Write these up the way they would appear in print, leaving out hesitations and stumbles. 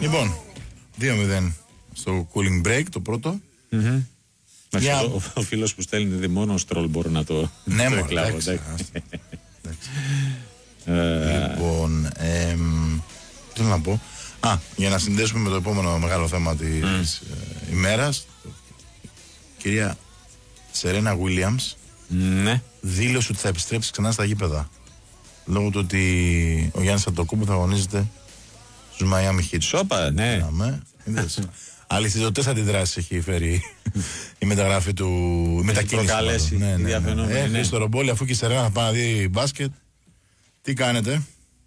Λοιπόν, 2-0 στο cooling break το πρώτο. Ο φίλος που στέλνει δηλαδή μόνο ο Στρόλ μπορεί να το εκλάβω. Λοιπόν, θέλω να πω. Για να συνδέσουμε με το επόμενο μεγάλο θέμα της ημέρας, κυρία Σερένα Williams δήλωσε ότι θα επιστρέψει ξανά στα γήπεδα λόγω του ότι ο Γιάννης Αντετοκούνμπο θα αγωνίζεται στους Miami Heat. Σόπα, ναι. Αληθιδωτές αντιδράσεις έχει φέρει η μεταγράφη του, η μετακίνηση. Προκαλέσει διαφαινόμενη. Χρήστο Ρομπόλη, αφού και η Σερένα θα πάει να δει μπάσκετ. Τι κάνετε?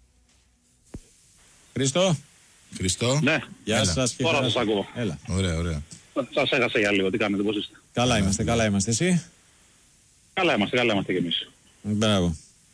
Χρήστο. Ναι. Γεια σας. Τώρα σας ακούω. Έλα. Ωραία. Σας έχασα για λίγο. Τι κάνετε, πώς είστε? Καλά είμαστε. Εσύ? Καλά είμαστε κι εμείς. Μπράβο.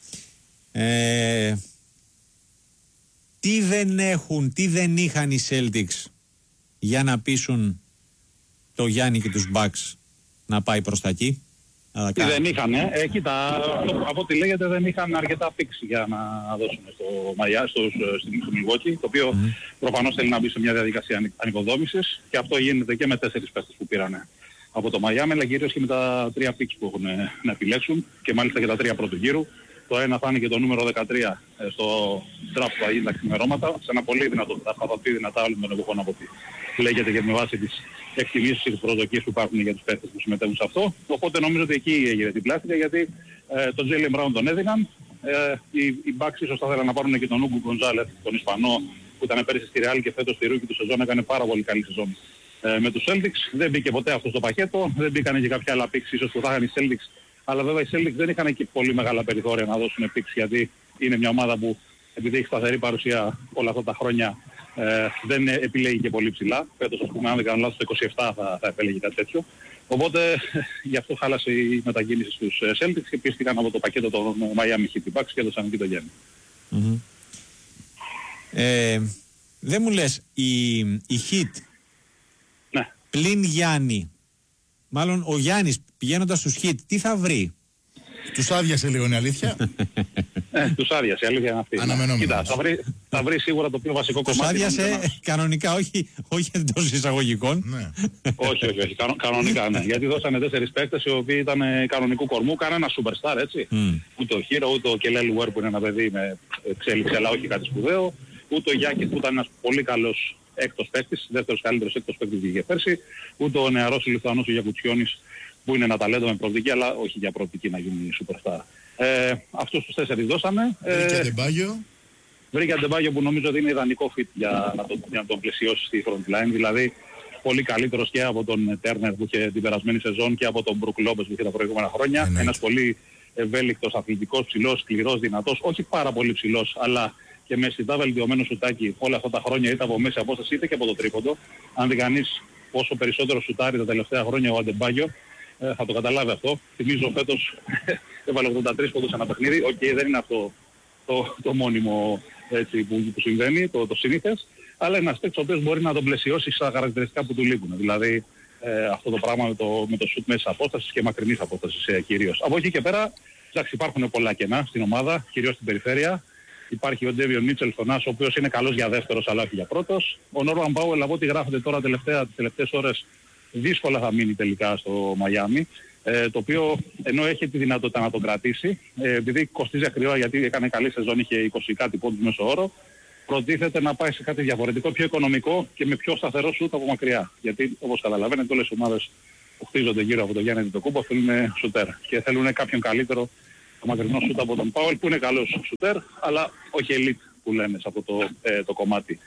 Τι δεν είχαν οι Celtics για να πείσουν το Γιάννη και τους Bucks να πάει προς τα εκεί? Τι δεν είχαν, κοίτα, από ό,τι λέγεται δεν είχαν αρκετά πίξη για να δώσουν στο Milwaukee, το οποίο προφανώς θέλει να μπει σε μια διαδικασία ανοικοδόμησης, και αυτό γίνεται και με 4 παίκτες που πήραν από το Miami, αλλά κυρίως και με τα 3 πίξ που έχουν να επιλέξουν, και μάλιστα και τα 3 πρώτου γύρου. Το ένα θα είναι και το νούμερο 13 στο draft που θα γίνει τα ξημερώματα, σε ένα πολύ δυνατό draft, θα πει δυνατά όλων των εποχών από ό,τι λέγεται, και με βάση τις εκτιμήσεις και τις προσδοκίες που υπάρχουν για τους παίκτες που συμμετέχουν σε αυτό. Οπότε νομίζω ότι εκεί έγινε την πλάστηκα, γιατί τον Jaylen Brown τον έδιναν. Οι Bucks ίσως θα θέλαν να πάρουν και τον Ούγκο Γκοντζάλεθ, τον Ισπανό, που ήταν πέρυσι στη Real και φέτος στη ρούκι του σεζόν έκανε πάρα πολύ καλή σεζόν με τους Celtics. Δεν μπήκε ποτέ αυτό στο πακέτο, δεν μπήκαν και κάποια άλλα picks ίσως που θα είχαν οι Celtics. Αλλά βέβαια οι Celtics δεν είχαν και πολύ μεγάλα περιθώρια να δώσουν picks, γιατί είναι μια ομάδα που επειδή έχει σταθερή παρουσία όλα αυτά τα χρόνια δεν επιλέγει και πολύ ψηλά. Φέτος, ας πούμε, αν δεν κάνω λάθος, το 27 θα επέλεγε κάτι τέτοιο. Οπότε γι' αυτό χάλασε η μετακίνηση στους Celtics και πίστηκαν από το πακέτο των Miami Heat Bucks και έδωσαν εκεί το Γιάννη. Δεν μου λες, η Heat πλην Γιάννη, μάλλον ο Γιάννης πηγαίνοντας στους Heat, τι θα βρει? Τους άδειασε λίγο, είναι αλήθεια? Τους άδειασε, η αλήθεια είναι αυτή. Κοίτα, θα βρει σίγουρα το πιο βασικό κομμάτι. Τους άδειασε κανονικά, όχι εντός εισαγωγικών. Όχι, κανονικά, ναι. Γιατί δώσανε 4 παίκτες οι οποίοι ήταν κανονικού κορμού, κανένα superstar, έτσι. Ούτε ο Hero, ούτε ο Κελέλ Ουέρ που είναι ένα παιδί με εξέλιξη, αλλά όχι κάτι σπουδαίο. Ούτε ο Γιάκης που ήταν ένας πολύ καλός έκτος παίκτης, δεύτερος καλύτερος έκτος παίκτης είχε πέρσι. Ούτε ο νεαρός Λιθουανός ο Γιακουτσιώνης, που είναι ένα ταλέντο με προοπτική, αλλά όχι για προοπτική να γίνει superstar. Αυτούς τους 4 δώσαμε. Βρήκε Αντεμπάγιο που νομίζω ότι είναι ιδανικό fit για να τον πλαισιώσει στη front line. Δηλαδή πολύ καλύτερος και από τον Turner που είχε την περασμένη σεζόν και από τον Μπρουκ Λόπες που είχε τα προηγούμενα χρόνια. Ένας πολύ ευέλικτος, αθλητικός, ψηλός, σκληρός, δυνατός, όχι πάρα πολύ ψηλός, αλλά και με αισθητά βελτιωμένο σουτάκι όλα αυτά τα χρόνια, είτε από μέση απόσταση είτε και από το τρίποντο. Αν δει κανείς πόσο περισσότερο σουτάρει τα τελευταία χρόνια ο Αντεμπάγιο, θα το καταλάβει αυτό. Θυμίζω φέτος έβαλε 83 πόντους σε ένα παιχνίδι. Δεν είναι αυτό το μόνιμο έτσι, που συμβαίνει, το συνήθες. Αλλά είναι ένας παίκτης ο οποίος μπορεί να τον πλαισιώσει στα χαρακτηριστικά που του λείπουν. Δηλαδή αυτό το πράγμα με το σουτ μέσης απόστασης και μακρινής απόστασης κυρίως. Από εκεί και πέρα, εντάξει, υπάρχουν πολλά κενά στην ομάδα, κυρίως στην περιφέρεια. Υπάρχει ο Ντέβιον Μίτσελ στον Άσο, ο οποίος είναι καλός για δεύτερος αλλά όχι για πρώτος. Ο Νόρμαν Πάουελ, από ό,τι γράφεται τώρα τις τελευταίες ώρες, δύσκολα θα μείνει τελικά στο Μαϊάμι, το οποίο ενώ έχει τη δυνατότητα να τον κρατήσει, επειδή κοστίζει ακριβά γιατί έκανε καλή σεζόν, είχε 20 κάτι πόντους μέσω όρο, προτίθεται να πάει σε κάτι διαφορετικό, πιο οικονομικό και με πιο σταθερό σουτ από μακριά. Γιατί όπως καταλαβαίνετε όλες οι ομάδες που χτίζονται γύρω από τον Γιάννη Αντετοκούνμπο θέλουν σουτέρ και θέλουν κάποιον καλύτερο μακρινό σουτ από τον Πάουελ που είναι καλός σουτέρ, αλλά όχι elite που λένε σε αυτό το κομμάτι.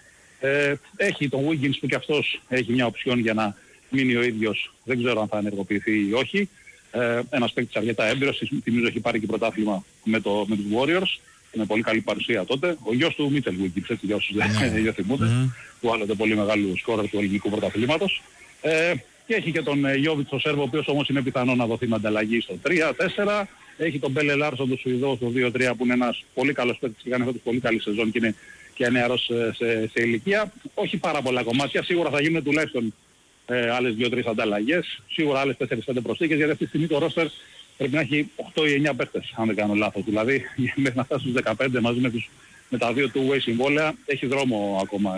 Έχει τον Wiggins που και αυτός έχει μια οψιόν για να μείνει ο ίδιος, δεν ξέρω αν θα ενεργοποιηθεί ή όχι. Ένας παίκτης αρκετά έμπειρος, θυμίζω έχει πάρει και πρωτάθλημα με τους Warriors, με πολύ καλή παρουσία τότε. Ο γιος του Μίτσελ Wiggins, έτσι για όσους δεν θυμούνται, που άλλοτε πολύ μεγάλου σκόρερ του ελληνικού πρωταθλήματος. Και έχει και τον Γιόβιτς ο Σέρβο, ο οποίος όμως είναι πιθανό να δοθεί με ανταλλαγή στο 3-4. Έχει τον Μπέλε Λάρσον του Σουηδό στο 2-3 που είναι ένας πολύ καλός παίκτης και κάνει φέτος πολύ καλή σεζόν και είναι και νεαρός σε ηλικία. Όχι πάρα πολλά κομμάτια, σίγουρα θα γίνουν τουλάχιστον άλλες 2-3 ανταλλαγές, σίγουρα άλλες 4-5 προσθήκες, γιατί αυτή τη στιγμή το roster πρέπει να έχει 8 ή 9 παίκτες, αν δεν κάνω λάθος. Δηλαδή μέχρι να φτάσει στους 15 μαζί με τα 2 two-way συμβόλαια έχει δρόμο ακόμα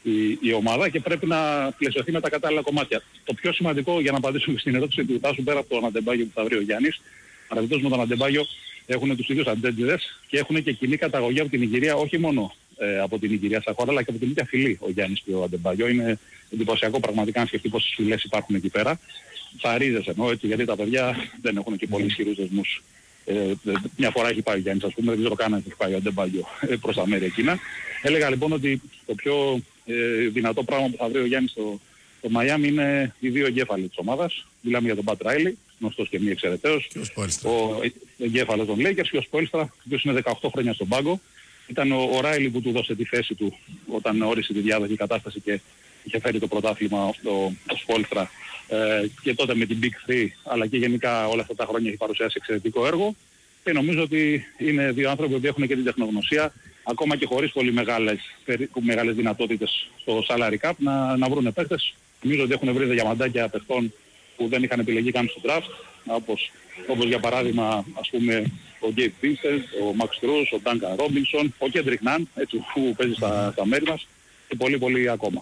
η ομάδα και πρέπει να πλαισιωθεί με τα κατάλληλα κομμάτια. Το πιο σημαντικό για να απαντήσουμε στην ερώτηση του Τάσου, πέρα από τον Αντεμπάγιο που θα βρει ο Γιάννης, παραδείγματος με τον Αντεμπάγιο έχουν τους ίδιους αντέντζιδες και έχουν και κοινή καταγωγή από την Νιγηρία, όχι μόνο από την Νιγηρία σαν χώρα, αλλά και από την ίδια φυλή ο Γιάννης και ο Αντεμπάγιο. Είναι εντυπωσιακό πραγματικά αν σκεφτεί πόσες φυλές υπάρχουν εκεί πέρα. Φαρίζες εννοώ, έτσι, γιατί τα παιδιά δεν έχουν και πολύ ισχυρούς δεσμούς. Μια φορά έχει πάει ο Γιάννης, ας πούμε, δεν ξέρω καν αν έχει πάει ο Αντεμπάγιο προς τα μέρη εκείνα. Έλεγα λοιπόν ότι το πιο δυνατό πράγμα που θα βρει ο Γιάννης στο Μαϊάμι είναι οι δύο εγκέφαλοι της ομάδας. Μιλάμε για τον Πατ Ράιλι, γνωστός και μη εξαιρεταίος, ο εγκέφαλος των Lakers και ο Σπόλστρα, ο οποίος είναι 18 χρόνια στον πάγκο. Ήταν ο Ράιλι που του δώσε τη θέση του όταν όρισε τη διάδοχη κατάσταση και είχε φέρει το πρωτάθλημα στο Σπόλστρα και τότε με την Big 3, αλλά και γενικά όλα αυτά τα χρόνια έχει παρουσιάσει εξαιρετικό έργο. Και νομίζω ότι είναι δύο άνθρωποι που έχουν και την τεχνογνωσία, ακόμα και χωρίς πολύ μεγάλες δυνατότητες στο salary cap, να βρουν παίκτες. Νομίζω ότι έχουν βρει διαμαντάκια παιχτών που δεν είχαν επιλεγεί καν στο draft, όπως για παράδειγμα ας πούμε ο Gabe Vincent, ο Max Strus, ο Duncan Robinson, ο Kendrick Nunn, έτσι, που παίζει στα μέρη μας και πολύ ακόμα.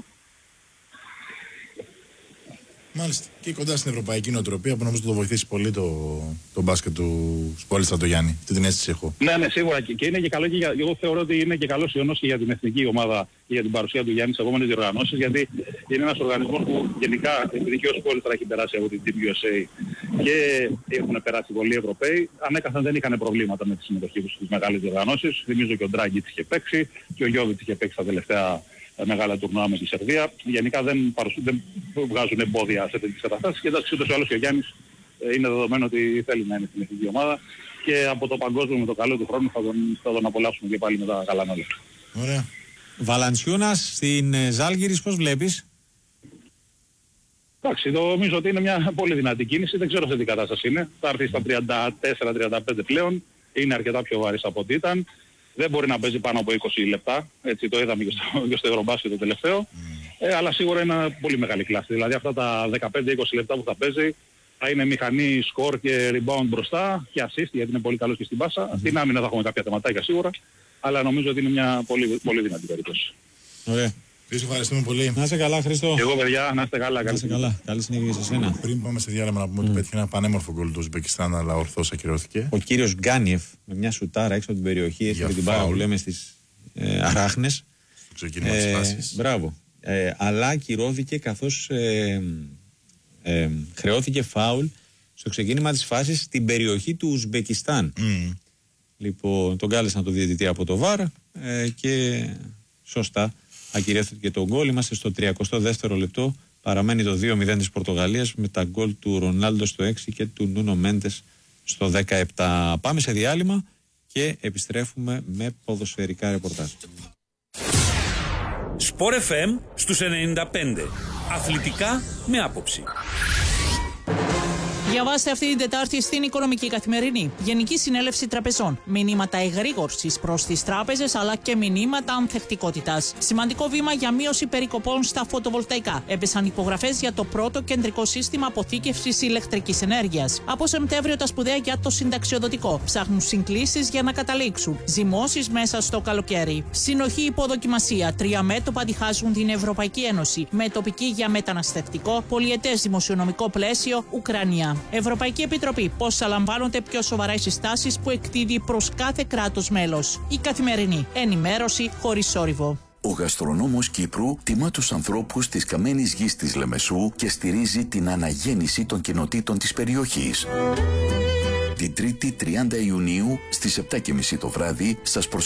Μάλιστα. Και κοντά στην ευρωπαϊκή νοοτροπία που νομίζω ότι το βοηθήσει πολύ το μπάσκετ του Σπόλστρα το Γιάννη. Τι την αίσθηση έχω. Ναι, σίγουρα. Και είναι και καλό και εγώ θεωρώ ότι είναι και καλό ιονός και για την εθνική ομάδα και για την παρουσία του Γιάννη στις επόμενες διοργανώσεις, γιατί είναι ένας οργανισμός που γενικά, επειδή και ο Σπόλστρα έχει περάσει από την Team USA και έχουν περάσει πολλοί Ευρωπαίοι, ανέκαθεν δεν είχαν προβλήματα με τη συμμετοχή τους στις μεγάλες διοργανώσεις. Θυμίζω και ο Ντράγκιτς είχε παίξει και ο Γιώβιτς είχε παίξει τα τελευταία μεγάλα τουρνουά με τη Σερβία. Γενικά δεν βγάζουν εμπόδια σε τέτοιες καταστάσεις και εντάξει ούτως ή άλλως και ο Γιάννης είναι δεδομένο ότι θέλει να είναι στην εθνική ομάδα και από το παγκόσμιο με το καλό του χρόνου θα τον απολαύσουμε και πάλι με τα καλά νόλια. Ωραία. Valanciunas στην Ζάλγκιρις πώς βλέπεις? Εντάξει, νομίζω ότι είναι μια πολύ δυνατή κίνηση, δεν ξέρω σε τι κατάσταση είναι. Θα έρθει στα 34-35 πλέον, είναι αρκετά πιο βαρύς από ό,τι ήταν. Δεν μπορεί να παίζει πάνω από 20 λεπτά, έτσι το είδαμε και στο Ευρωμπάσκετ το τελευταίο, αλλά σίγουρα είναι πολύ μεγάλη κλάση. Δηλαδή αυτά τα 15-20 λεπτά που θα παίζει θα είναι μηχανή σκορ και rebound μπροστά και assist, γιατί είναι πολύ καλός και στην πάσα. Στην άμυνα θα έχουμε κάποια θεματάκια σίγουρα, αλλά νομίζω ότι είναι μια πολύ, πολύ δυνατή περίπτωση. Ωραία. Χρήστο, ευχαριστούμε πολύ. Να είστε καλά, Χρήστο. Και εγώ, παιδιά, να είστε καλά. Να είστε καλά. Καλή συνέχεια σε εσένα. Πριν πάμε σε διάλειμμα να πούμε ότι πέτυχε ένα πανέμορφο γκολ του Ουσμπεκιστάν, αλλά ορθώς ακυρώθηκε. Ο κύριος Γκάνιεφ με μια σουτάρα έξω από την περιοχή, έφερε την μπάλα που λέμε στις αράχνες. Στο ξεκίνημα της φάσης. Μπράβο. Αλλά ακυρώθηκε καθώς χρεώθηκε φάουλ στο ξεκίνημα της φάσης στην περιοχή του Ουσμπεκιστάν. Λοιπόν, τον κάλεσαν το διαιτητή από το ΒΑΡ και σωστά ακυρεύτηκε το γκολ. Είμαστε στο 32ο λεπτό. Παραμένει το 2-0 της Πορτογαλίας με τα γκολ του Ρονάλντο στο 6 και του Νούνο Μέντες στο 17. Πάμε σε διάλειμμα και επιστρέφουμε με ποδοσφαιρικά ρεπορτάζ. Σπορ FM στους 95. Αθλητικά με άποψη. Διαβάστε αυτή την Τετάρτη στην Οικονομική Καθημερινή. Γενική Συνέλευση Τραπεζών. Μηνύματα εγρήγορσης προς τις τράπεζες αλλά και μηνύματα ανθεκτικότητας. Σημαντικό βήμα για μείωση περικοπών στα φωτοβολταϊκά. Έπεσαν υπογραφές για το πρώτο κεντρικό σύστημα αποθήκευσης ηλεκτρικής ενέργειας. Από Σεπτέμβριο τα σπουδαία για το συνταξιοδοτικό. Ψάχνουν συγκλήσεις για να καταλήξουν. Ζυμώσεις μέσα στο καλοκαίρι. Συνοχή υποδοκιμασία. 3 μέτωπα διχάζουν την Ευρωπαϊκή Ένωση. Με τοπική για μεταναστευτικό, πολυετές δημοσιονομικό πλαίσιο, Ουκρανία. Ευρωπαϊκή Επιτροπή. Πώς θα λαμβάνονται πιο σοβαρά οι συστάσεις που εκδίδει προς κάθε κράτος μέλος. Η Καθημερινή. Ενημέρωση χωρίς θόρυβο. Ο γαστρονόμος Κύπρου τιμά τους ανθρώπους της καμένης γης της Λεμεσού και στηρίζει την αναγέννηση των κοινοτήτων της περιοχής. Την 3η 30 Ιουνίου στις 7:30 το βράδυ σας